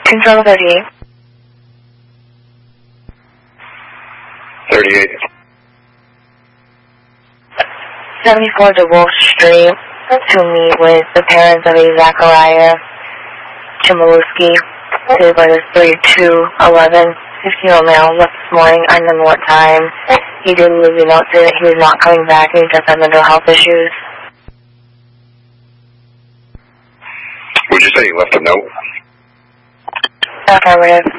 Control 38. 38. 74 DeWolf Street to meet with the parents of a Zachariah Chmielewski. His letter is 3211. 15-year-old male left this morning. I don't know what time. He did leave a note saying that he was not coming back and he just had mental health issues. Would you say he left a note? Affirmative.